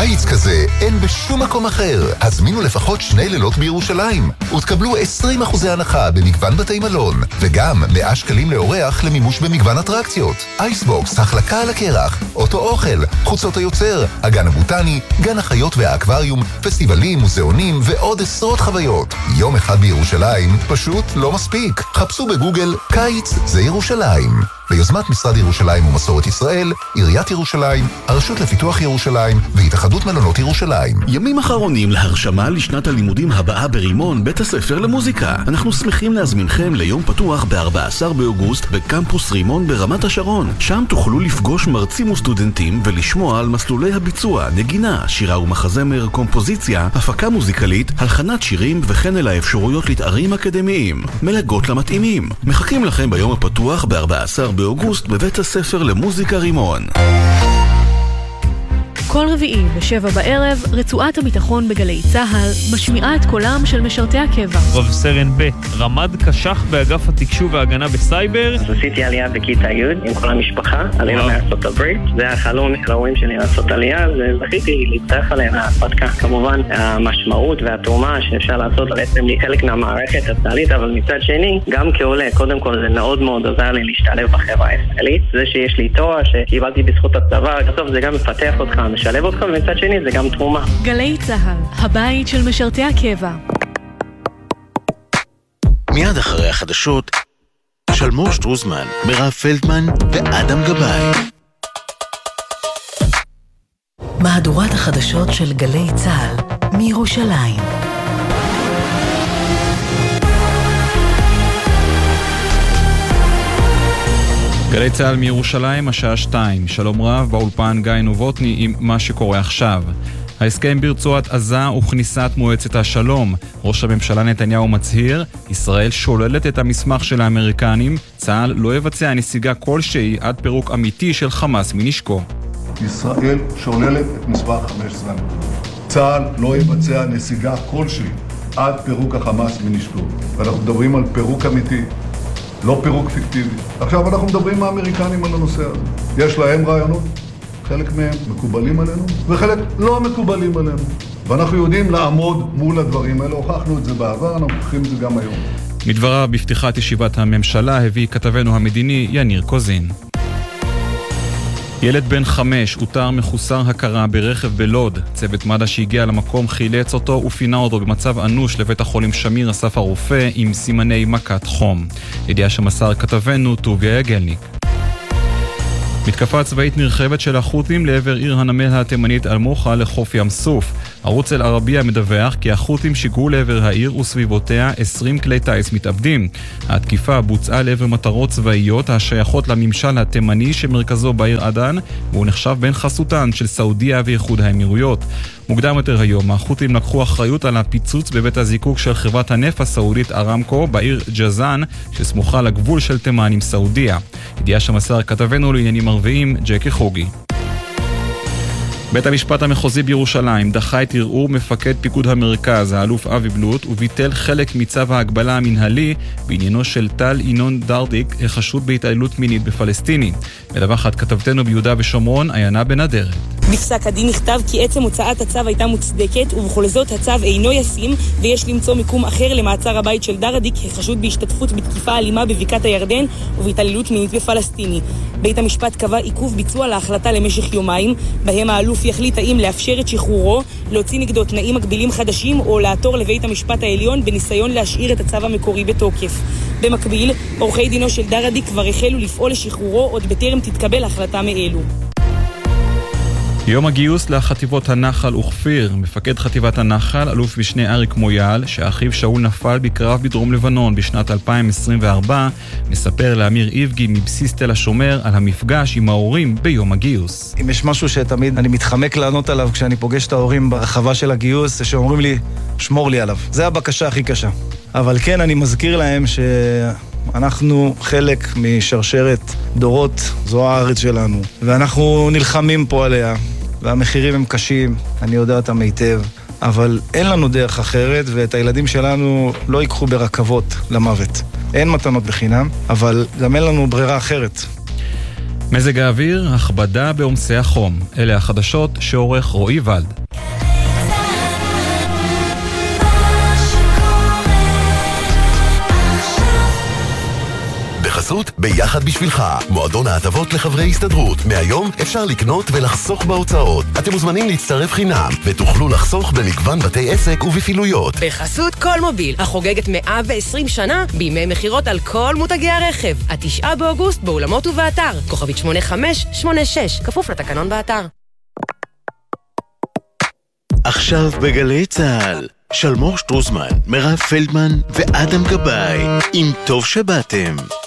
קיץ כזה אין בשום מקום אחר. הזמינו לפחות 2 לילות בירושלים ותקבלו 20% הנחה במגוון בתי מלון, וגם 100 שקלים לאורח למימוש במגוון אטרקציות. אייסבוקס, החלקה על הקרח, אוטו אוכל, חוצות היוצר, הגן הבוטני, גן החיות והאקווריום, פסטיבלים, מוזיאונים ועוד עשרות חוויות. יום אחד בירושלים פשוט לא מספיק. חפשו בגוגל קיץ זה ירושלים. ביוזמת משרד ירושלים ומסורת ישראל, עיריית ירושלים, הרשות לפיתוח ירושלים והתאחדות מלונות ירושלים. ימים אחרונים להרשמה לשנת הלימודים הבאה ברימון, בית הספר למוזיקה. אנחנו שמחים להזמינכם ליום פתוח ב-14 באוגוסט בקמפוס רימון ברמת השרון. שם תוכלו לפגוש מרצים וסטודנטים ולשמוע על מסלולי הביצוע, נגינה, שירה ומחזמר, קומפוזיציה, הפקה מוזיקלית, הלחנת שירים וכן אל האפשרויות לתארים אקדמיים. מלגות למתאימים. מחכים לכם ביום הפתוח ב-14 באוגוסט בבית הספר למוזיקה רימון. כל רביעי ב-7 בערב, רצועת הביטחון בגלי צהל משמיעה את קולם של משרתי הקבע. רב סרן ב' רמ"ד קשח באגף התקשוב וההגנה בסייבר. אז עשיתי עלייה בכיתה י' עם כל המשפחה, עלינו מארצות הברית. זה החלום ההורים שלי לעשות עלייה, וזכיתי להצטרף עליהם להרפתקה. כמובן, המשמעות והתרומה שאפשר לעשות בעצם לי חלק מהמערכת הצה"לית, אבל מצד שני, גם כעולה, קודם כל זה מאוד מאוד עוזר לי להשתלב בחברה הישראלית. זה שיש לי תואר שקיבלתי בזכות הצבא, בסוף זה גם מפתח אותך, משלב אותך, ומצד שני זה גם תרומה. גלי צהל, הבית של משרתי הקבע. מיד אחרי החדשות, שלמור שטרוזמן, מירב פלדמן ואדם גבאי. מהדורת החדשות של גלי צהל מירושלים. גלי צהל מירושלים, השעה 2. שלום רב, באולפן גיא נובוטני עם מה שקורה עכשיו. ההסכם ברצועת עזה וכניסת מועצת השלום. ראש הממשלה נתניהו מצהיר, ישראל שוללת את המסמך של האמריקנים, צה"ל לא יבצע נסיגה כלשהי עד פירוק אמיתי של חמאס מנשקו. ישראל שוללת את מסמך 15. צה"ל לא יבצע נסיגה כלשהי עד פירוק החמאס מנשקו. ואנחנו מדברים על פירוק אמיתי. לא פירוק פיקטיבי. עכשיו אנחנו מדברים עם האמריקנים על הנושא הזה. יש להם רעיונות, חלק מהם מקובלים עלינו, וחלק לא מקובלים עלינו. ואנחנו יודעים לעמוד מול הדברים האלה, הוכחנו את זה בעבר, אנחנו הוכחים את זה גם היום. מדבריו בפתיחת ישיבת הממשלה הביא כתבנו המדיני יניר קוזין. ילד בן 5 אותר מחוסר הכרה ברכב בלוד. צוות מד"א שהגיע למקום חילץ אותו ופינה אותו במצב אנוש לבית החולים שמיר אסף הרופא עם סימני מכת חום. ידיעה שמסר כתבנו טוביה יגלניק. מתקפה צבאית נרחבת של החות'ים לעבר עיר הנמל התימנית אל-מוחה לחוף ים סוף. ערוץ אל-ערבייה מדווח כי החות'ים שיגרו לעבר העיר וסביבותיה 20 כלי טייס מתאבדים. התקיפה בוצעה לעבר מטרות צבאיות השייכות לממשל התימני שמרכזו בעיר עדן, והוא נחשב בין חסותן של סעודיה ואיחוד האמירויות. מוקדם יותר היום, החות'ים לקחו אחריות על הפיצוץ בבית הזיקוק של חברת הנפט הסעודית ארמקו בעיר ג'זאן, שסמוכה לגבול של תימן עם סעודיה. ידיעה שמסר כתבנו לעניינים ערביים, ג'קי חוגי. בית המשפט המחוזי בירושלים דחה את ערעור מפקד פיקוד המרכז, האלוף אבי בלוט, וביטל חלק מצו ההגבלה המנהלי בעניינו של טל ינון דרדיק, החשוד בהתעללות מינית בפלסטיני. מדווחת כתבתנו ביהודה ושומרון, עיינה בן אדרת. בפסק הדין נכתב כי עצם הוצאת הצו הייתה מוצדקת, ובכל זאת הצו אינו ישים, ויש למצוא מיקום אחר למעצר הבית של דרדיק, החשוד בהשתתפות בתקיפה אלימה בבקעת הירדן ובהתעללות מינית בפלסטיני. בית המשפט קבע עיכוב ביצוע להחלטה למשך יומיים, בהם האלוף יחליט האם לאפשר את שחרורו, להוציא נגדו תנאים מגבילים חדשים או לעתור לבית המשפט העליון בניסיון להשאיר את הצו המקורי בתוקף. במקביל, עורכי דינו של דרדיק כבר החלו לפעול לשחרורו עוד בטרם תתקבל החלטה מאלו. יום הגיוס לחטיבות הנחל וכפיר. מפקד חטיבת הנחל, אלוף משנה אריק מויאל, שאחיו שאול נפל בקרב בדרום לבנון בשנת 2024, מספר לאמיר איבגי מבסיס תל השומר על המפגש עם ההורים ביום הגיוס. אם יש משהו שתמיד אני מתחמק לענות עליו כשאני פוגש את ההורים ברחבה של הגיוס, זה שאומרים לי, שמור לי עליו. זה הבקשה הכי קשה. אבל כן, אני מזכיר להם אנחנו חלק משרשרת דורות, זו הארץ שלנו, ואנחנו נלחמים פה עליה, והמחירים הם קשים, אני יודע אותם היטב, אבל אין לנו דרך אחרת, ואת הילדים שלנו לא ייקחו ברכבות למוות. אין מתנות בחינם, אבל גם אין לנו ברירה אחרת. מזג האוויר, הכבדה בעומסי החום. אלה החדשות שעורך רועי ולד. בחסות ביחד בשבילך, מועדון ההטבות לחברי הסתדרות. מהיום אפשר לקנות ולחסוך בהוצאות. אתם מוזמנים להצטרף חינם ותוכלו לחסוך במגוון בתי עסק ובפעילויות. בחסות כל מוביל, החוגגת 120 שנה בימי מחירות על כל מותגי הרכב. 9 באוגוסט באולמות ובאתר. כוכבית 8586, כפוף לתקנון באתר. עכשיו בגלי צהל, שלמור שטרוסמן, מירב פלדמן ואדם גבאי, עם טוב שבאתם.